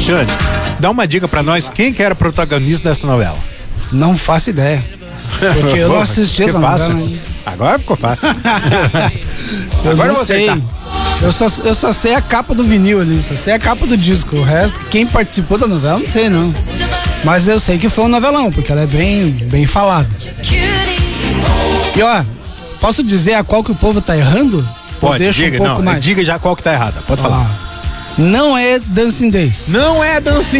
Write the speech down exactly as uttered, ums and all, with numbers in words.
Alexandre, dá uma dica pra nós, quem que era protagonista dessa novela? Não faço ideia. Porque eu não assisti essa novela. Agora ficou fácil. eu Agora não eu sei. Eu só, eu só sei a capa do vinil ali, só sei a capa do disco. O resto, quem participou da novela, não sei não. Mas eu sei que foi um novelão, porque ela é bem, bem falada. E ó, posso dizer a qual que o povo tá errando? Pode, diga, um pouco não, mais? diga já qual que tá errada, pode ó, falar. Não é Dancing Days. Não é Dancing